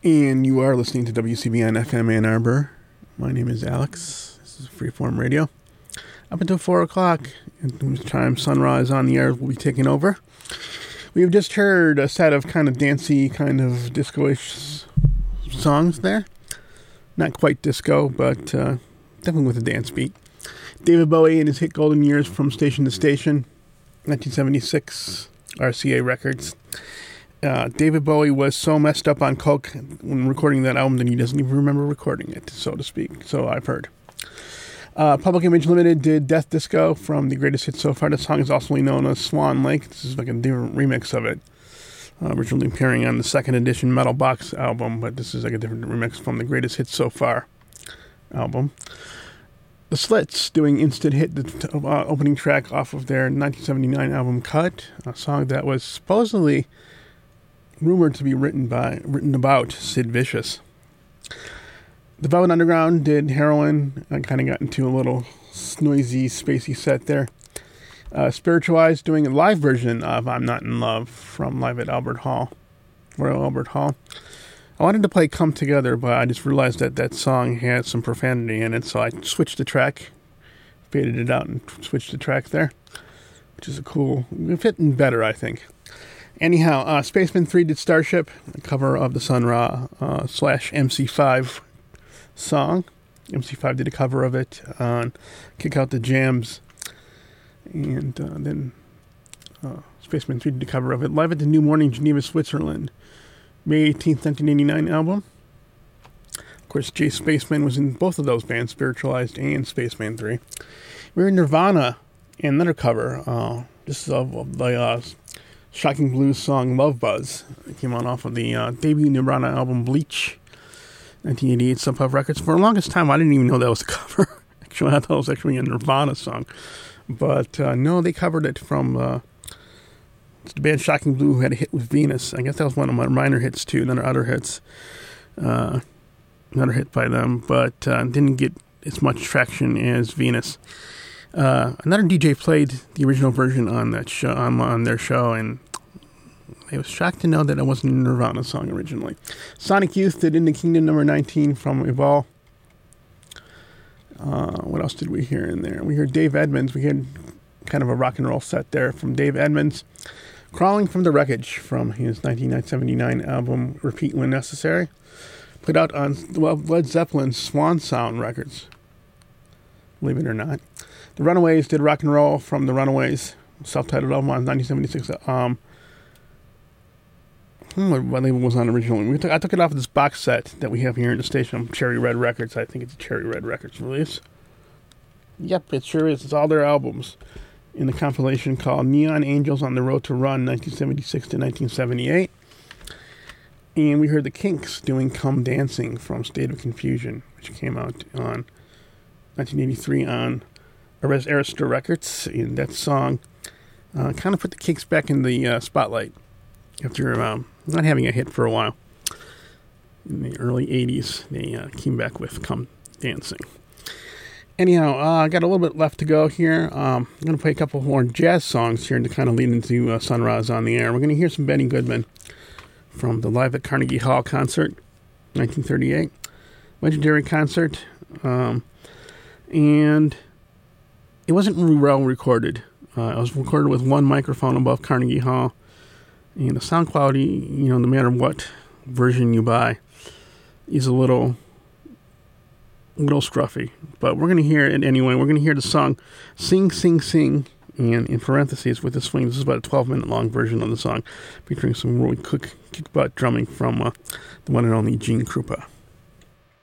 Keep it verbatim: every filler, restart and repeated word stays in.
And you are listening to W C B N F M Ann Arbor. My name is Alex. This is Freeform Radio. Up until four o'clock, at the time Sun Ra is on the air, we'll be taking over. We have just heard a set of kind of dancey, kind of disco-ish songs there. Not quite disco, but uh, definitely with a dance beat. David Bowie and his hit Golden Years from Station to Station, nineteen seventy-six, R C A Records. Uh, David Bowie was so messed up on coke when recording that album that he doesn't even remember recording it, so to speak. So I've heard. Uh, Public Image Limited did Death Disco from the greatest hit so far. The song is also known as Swan Lake. This is like a different remix of it. Uh, originally appearing on the second edition Metal Box album, but this is like a different remix from the greatest hit so far album. The Slits doing Instant Hit, the uh, opening track off of their nineteen seventy-nine album Cut, a song that was supposedly rumored to be written by, written about Sid Vicious. The Velvet Underground did Heroin. I kind of got into a little noisy, spacey set there. Uh, Spiritualized doing a live version of I'm Not in Love from live at Albert Hall, Royal Albert Hall. I wanted to play Come Together, but I just realized that that song had some profanity in it, so I switched the track, faded it out, and switched the track there, which is a cool, fitting better, I think. Anyhow, uh, Spaceman three did Starship, a cover of the Sun Ra uh, slash M C five song. M C five did a cover of it on Kick Out the Jams. And uh, then uh, Spaceman three did a cover of it live at the New Morning, Geneva, Switzerland. May eighteenth, nineteen eighty-nine album. Of course, Jay Spaceman was in both of those bands, Spiritualized and Spaceman three. We were in Nirvana, and another cover. Uh, this is of, of the uh, Shocking Blues song Love Buzz. It came on off of the uh, debut Nirvana album Bleach, nineteen eighty-eight, Sub Pop Records. For the longest time, I didn't even know that was a cover. Actually, I thought it was actually a Nirvana song. But uh, no, they covered it from uh, the band Shocking Blue, who had a hit with Venus. I guess that was one of my minor hits, too. Another other hits. Uh, another hit by them, but uh, didn't get as much traction as Venus. Uh, another D J played the original version on that show, on, on their show, and I was shocked to know that it wasn't a Nirvana song originally. Sonic Youth did In the Kingdom number nineteen from Evolve. Uh, what else did we hear in there? We heard Dave Edmunds. We heard kind of a rock and roll set there from Dave Edmunds. Crawling from the Wreckage from his nineteen seventy-nine album Repeat When Necessary. Put out on well, Led Zeppelin's Swan Sound Records. Believe it or not. The Runaways did Rock and Roll from the Runaways. Self-titled album on nineteen seventy-six. Um, I don't know what label was on originally. We took, I took it off of this box set that we have here in the station, Cherry Red Records. I think it's a Cherry Red Records release. Yep, it sure is. It's all their albums in the compilation called Neon Angels on the Road to Run, nineteen seventy-six to nineteen seventy-eight. And we heard the Kinks doing Come Dancing from State of Confusion, which came out on nineteen eighty-three on Arista Records. And that song uh, kind of put the Kinks back in the uh, spotlight after um, not having a hit for a while. In the early eighties, they uh, came back with Come Dancing. Anyhow, uh, I got a little bit left to go here. Um, I'm going to play a couple more jazz songs here to kind of lead into uh, Sun Ra's on the air. We're going to hear some Benny Goodman from the Live at Carnegie Hall concert, nineteen thirty-eight. Legendary concert. Um, and it wasn't really well recorded. Uh, it was recorded with one microphone above Carnegie Hall. And the sound quality, you know, no matter what version you buy, is a little... a little scruffy, but we're going to hear it anyway. We're going to hear the song Sing, Sing, Sing, and in parentheses with the swing. This is about a twelve minute long version of the song, featuring some really quick kick butt drumming from uh, the one and only Gene Krupa.